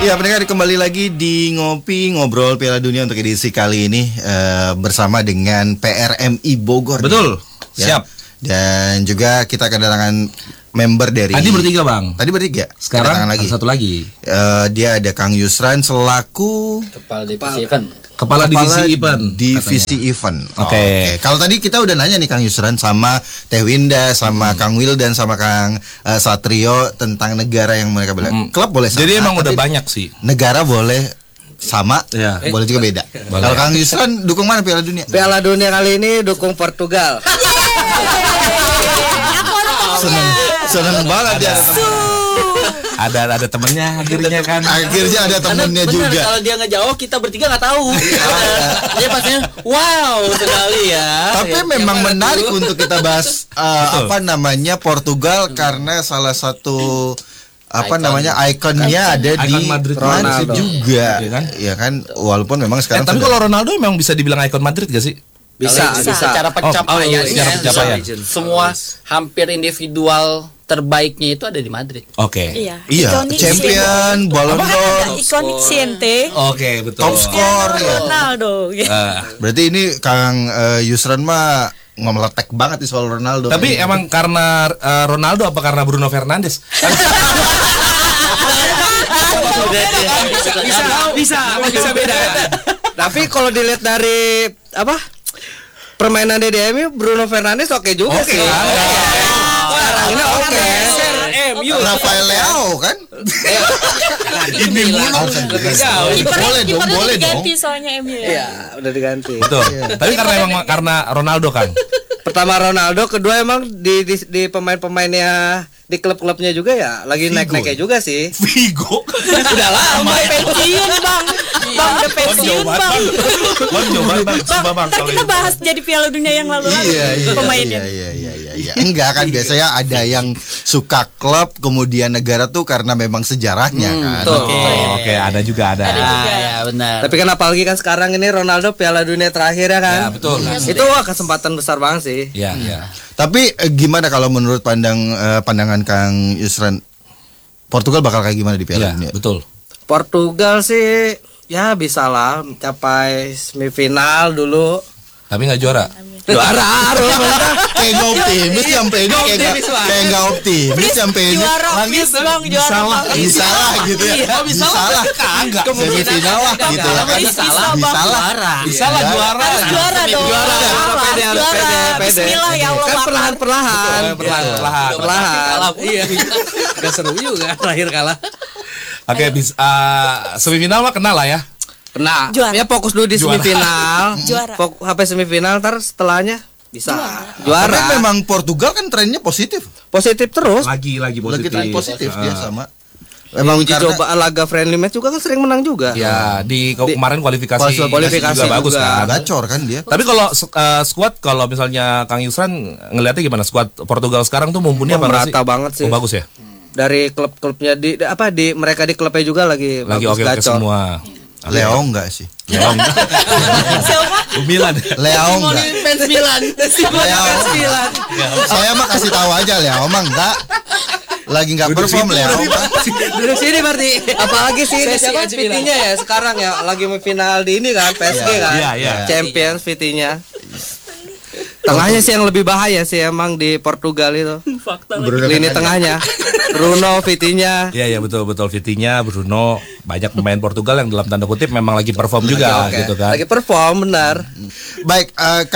Ya, pendengar, kembali lagi di Ngopi Ngobrol Piala Dunia untuk edisi kali ini bersama dengan PRMI Bogor. Betul, ya. Siap. Dan juga kita kedatangan member dari. Tadi bertiga, Bang. Tadi bertiga. Sekarang lagi. satu lagi. Dia ada Kang Yusran selaku Kepala divisi event. Kepala divisi event. Oke. Kalau tadi kita udah nanya nih Kang Yusran sama Teh Winda, sama Kang Wildan, sama Kang Satrio tentang negara yang mereka bilang. Klub boleh sama. Jadi emang udah banyak sih. Negara boleh sama, ya. Boleh juga beda. Kalau Kang Yusran dukung mana Piala Dunia? Piala Dunia kali ini dukung Portugal. Seneng banget ya. Ada temennya akhirnya kan. Akhirnya ada temennya Bener, juga. kalau dia ngejawab kita bertiga nggak tahu. Dia pastinya wow sekali ya. Tapi memang menarik untuk kita bahas apa namanya Portugal karena salah satu ikonnya ada di Madrid juga, ya kan, walaupun memang sekarang. Tapi kalau Ronaldo memang bisa dibilang ikon Madrid gak sih? Bisa. Secara pencapaian, semua hampir individual terbaiknya itu ada di Madrid. Oke. Iya. Champion, Ballon d'Or, ikonik Siente. Oke, betul. Top score ya. Ronaldo. Berarti ini Kang Yusran mah ngomeletek banget di soal Ronaldo. Tapi emang karena Ronaldo apa karena Bruno Fernandes? Bisa beda. Tapi kalau dilihat dari permainan DDM, Bruno Fernandes oke juga sih. Sekarang ini oke. Rafael Leao kan? Ini boleh dong. Diganti soalnya MU. Iya, udah diganti. Betul. Tapi karena Ronaldo kan. Pertama Ronaldo, kedua emang di pemain-pemainnya di klub-klubnya juga ya lagi naik-naiknya juga sih. Vigo. Udah lama Pensiun bang, udah pensiun bang. Bang. Kita bahas jadi Piala Dunia yang lalu pemainnya. Iya. Enggak kan, biasanya ada yang suka klub kemudian negara tuh karena memang sejarahnya kan. Oke, ada juga. Ya benar. Tapi kan apalagi kan sekarang ini Ronaldo Piala Dunia terakhir ya kan. Ya, betul. Itu kesempatan besar banget sih. Iya. Tapi gimana kalau menurut pandangan Kang Yusran, Portugal bakal kayak gimana di Piala Dunia? Betul. Portugal sih ya bisa lah capai semifinal dulu. Tapi nggak juara. Juara Kayak nggak optimis sampai ini, kayak nggak optimis sampai ini. Bisa lah gitu ya. Bisa lah kagak semifinal lah gitu ya kan. Bisa lah juara. Juara dong. Bismillah ya Allah. Kan perlahan. Iya. Gak seru juga terakhir kalah. Oke, semifinal mah kenal lah ya. Kena. Juara. Ya fokus dulu di semifinal. Juara. Sampai semifinal, ntar setelahnya bisa juara. Tapi memang Portugal kan trennya positif. Positif terus. Lagi positif. Lagi positif dia sama. Memang coba laga friendly match juga kan sering menang juga. Ya, kemarin kualifikasi juga bagus kan. Gacor kan dia. Tapi kalau squad, kalau misalnya Kang Yusran ngelihatnya gimana squad Portugal sekarang tuh mumpuni apa enggak sih? Merata banget sih. Bagus ya. Dari klub-klubnya di mereka di klubnya juga lagi oke semua. Leo enggak sih? Leo enggak. Milan. Leo enggak. Fans Milan. Saya mah kasih tahu aja Leo emang enggak. Lagi enggak perform Leo. Duduk sini berarti. Apalagi sih siapa VT-nya ya sekarang ya lagi final di ini kan PSG kan. Champions VT-nya. Tengahnya sih yang lebih bahaya sih emang di Portugal itu. Lini tengahnya. Bruno, Vitinha. Iya betul Vitinha, Bruno, banyak pemain Portugal yang dalam tanda kutip memang lagi perform juga gitu kan. Lagi perform benar. Baik,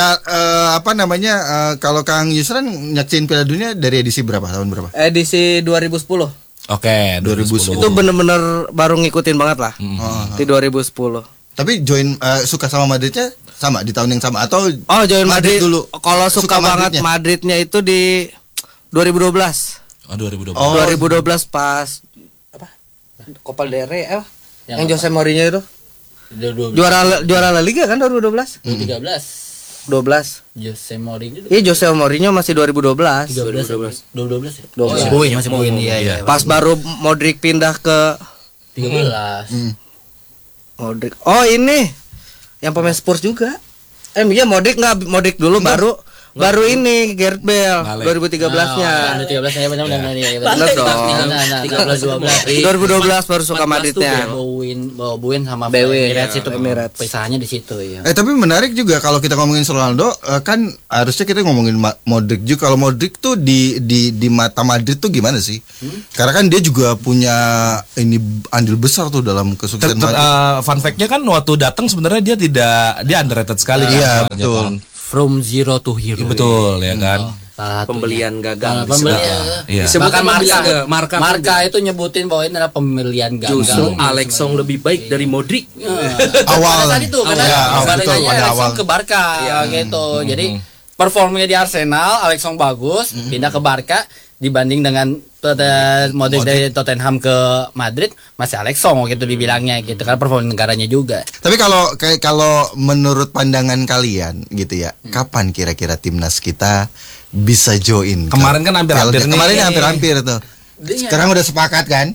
kalau Kang Yusran nyaksin Piala Dunia dari edisi berapa? Tahun berapa? Edisi 2010. Oke, 2010. Itu bener-bener baru ngikutin banget lah. Di 2010. Tapi suka sama Madridnya sama di tahun yang sama atau join Madrid dulu. Kalau suka banget Madridnya itu di 2012. 2012 pas Copa del Rey yang Jose Mourinho itu. Juara La Liga kan 2012? 2013. 12. Jose Mourinho. Jose Mourinho masih 2012. 2012 ya? 12. Masih poin iya. Pas baru Modric pindah ke 13. Modric. Oh, ini yang pemain Spurs juga. Iya Modric dulu baru Baru ini Gareth Bale Balik. 2013-nya. 2013 ya benar. Benar dong. 13 12. 2012 baru suka Madridnya. Bowin sama Bowin, Emirates itu Emirates. pisahannya di situ ya. Tapi menarik juga kalau kita ngomongin Ronaldo, kan harusnya kita ngomongin Modric juga. Kalau Modric tuh di mata Madrid tuh gimana sih? Karena kan dia juga punya ini andil besar tuh dalam kesuksesan Madrid. Fun fact-nya kan waktu datang sebenarnya dia underrated sekali. Iya, kan? betul. From zero to hero. Betul ya kan. Pembelian gagal. Iya. Bahkan Marka itu nyebutin bahwa ini adalah pembelian gagal. Justru Alexong lebih baik dari Modric. Awal. Tadi tuh karena betul, pada awal. Alexong ke Barca gitu. Jadi performanya di Arsenal, Alexong bagus, pindah ke Barca dibanding dengan Modric dari Tottenham ke Madrid, masih Alexong gitu dibilangnya gitu karena performa negaranya juga. Tapi kalau menurut pandangan kalian gitu ya, kapan kira-kira timnas kita bisa join? Kemarin kan hampir-hampir nih. Kemarin hampir-hampir tuh. Sekarang udah sepakat kan?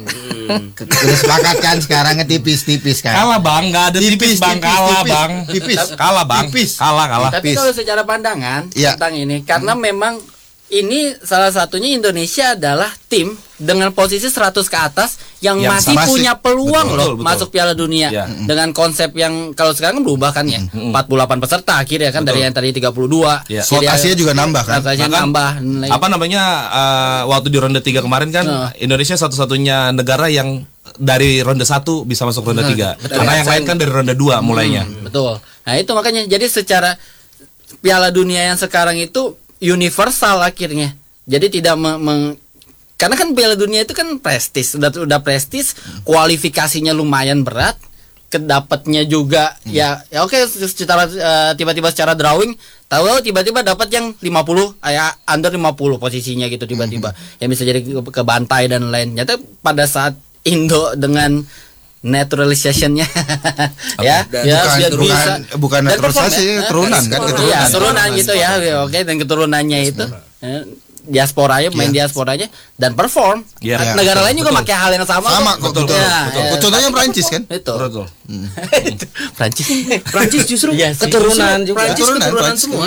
Udah sepakat kan? Sekarang tipis-tipis kan? Kalah bang, nggak ada tipis bang, kalah bang, kalah bang, kalah. Tapi kalau secara pandangan tentang ini, karena memang ini salah satunya Indonesia adalah tim dengan posisi 100 ke atas yang masih punya peluang betul. Masuk Piala Dunia dengan konsep yang kalau sekarang kan berubah kan ya 48 peserta akhirnya kan dari yang tadi 32 Votasinya juga nambah kan apa namanya waktu di ronde 3 kemarin kan Indonesia satu-satunya negara yang dari ronde 1 bisa masuk ronde 3 karena yang lain kan dari ronde 2 mulainya betul. Nah itu makanya jadi secara Piala Dunia yang sekarang itu universal akhirnya. Jadi tidak karena kan Piala Dunia itu kan prestis, udah prestis, kualifikasinya lumayan berat, kedapatnya juga ya oke secara tiba-tiba secara drawing tahu tiba-tiba dapat yang 50 under 50 posisinya gitu tiba-tiba. Yang bisa jadi ke bantai dan lain. Nyata pada saat Indo dengan naturalizationnya bukan naturalisasi turunan kan turunan gitu ya oke dan keturunannya itu diasporanya main diasporanya dan perform negara lain juga pakai hal yang sama betul. Contohnya Prancis kan betul Prancis justru keturunan juga keturunan semua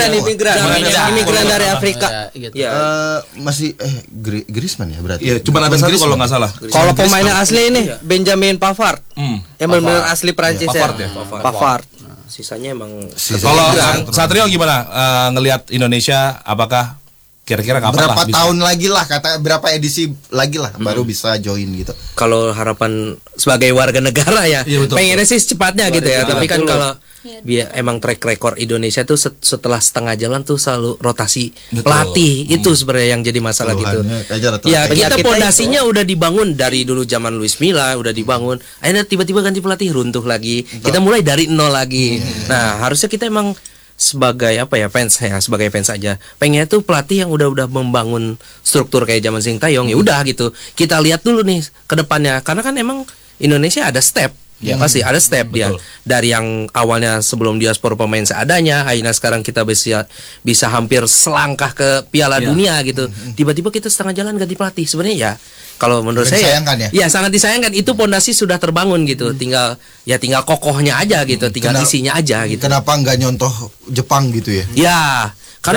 imigran dari Afrika masih Griezmann ya berarti cuma ada satu kalau nggak salah kalau pemainnya asli ini Benjamin Pavard yang benar-benar asli Prancis Pavard sisanya emang kalau Satrio gimana ngelihat Indonesia apakah kira-kira kapan berapa tahun lagi lah berapa edisi lagi lah baru bisa join gitu. Kalau harapan sebagai warga negara ya pengennya sih secepatnya gitu ya. Tapi kan kalau emang track record Indonesia tuh setelah setengah jalan tuh selalu rotasi pelatih itu sebenarnya yang jadi masalah gitu. Ya kita pondasinya udah dibangun dari dulu zaman Luis Milla udah dibangun. Akhirnya tiba-tiba ganti pelatih runtuh lagi. Kita mulai dari nol lagi. Nah harusnya kita emang sebagai sebagai fans aja pengen tuh pelatih yang udah membangun struktur kayak zaman Sintayong ya udah gitu kita lihat dulu nih ke depannya karena kan emang Indonesia ada step pasti ada step dia dari yang awalnya sebelum diaspora pemain seadanya akhirnya sekarang kita bisa hampir selangkah ke Piala Dunia gitu tiba-tiba kita setengah jalan ganti pelatih sebenarnya ya kalau menurut saya sangat disayangkan itu pondasi sudah terbangun gitu tinggal kokohnya aja gitu tinggal isinya aja gitu kenapa nggak nyontoh Jepang gitu ya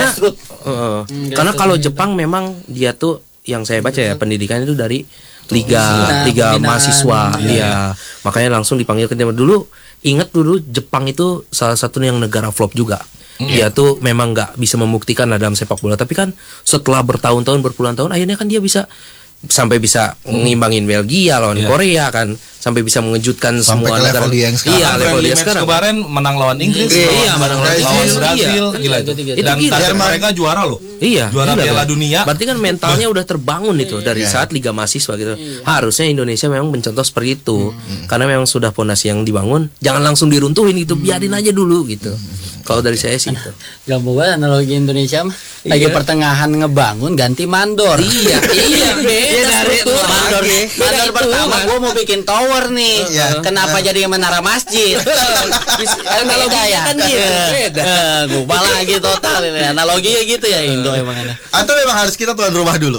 karena kalau Jepang memang dia tuh yang saya baca ya pendidikan itu dari liga mahasiswa makanya langsung dipanggil ke tim dulu ingat dulu Jepang itu salah satu yang negara flop juga dia tuh memang nggak bisa membuktikan lah dalam sepak bola tapi kan setelah bertahun-tahun berpuluhan-tahun akhirnya kan dia sampai bisa mengimbangin Belgia lawan Korea kan sampai bisa mengejutkan sampai semua negara level dia sekarang kemarin menang lawan Inggris menang lawan Brazil gila itu dan mereka juara loh juara Piala Dunia berarti kan mentalnya udah terbangun itu dari saat Liga Mahasiswa gitu harusnya Indonesia memang mencontoh seperti itu karena memang sudah pondasi yang dibangun jangan langsung diruntuhin gitu biarin aja dulu gitu kalau dari saya sih itu gampang banget analogi Indonesia mah lagi pertengahan ngebangun ganti mandor mandor pertama gue mau bikin tower nih kenapa jadi menara masjid analogi kan gitu gue lagi total ini analoginya gitu ya Indo emang atau memang harus kita tuan rumah dulu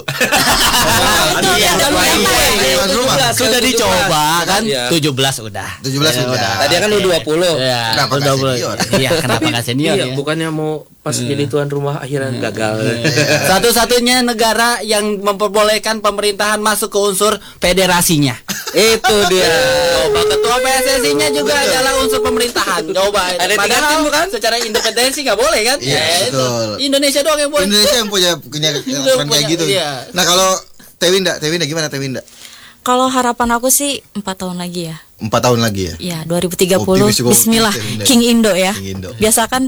sudah dicoba kan 17 udah tadi kan U20 kenapa nggak senior kenapa nggak senior bukannya mau pas jadi tuan rumah akhirnya gagal. Satu-satunya negara yang memperbolehkan pemerintahan masuk ke unsur federasinya. Itu dia. Coba ketua PSSI-nya juga adalah unsur pemerintahan. Coba. Ada 3 tim bukan? Secara independensi nggak boleh kan? Iya, betul. Indonesia doang yang boleh. Indonesia yang punya aturan kayak gitu. Iya. Nah, kalau Tewinda gimana Tewinda? Kalau harapan aku sih 4 tahun lagi ya. 4 tahun lagi ya? Ya, 2030. Optimis juga, Bismillah. Tewinda. King Indo ya. King Indo. Biasakan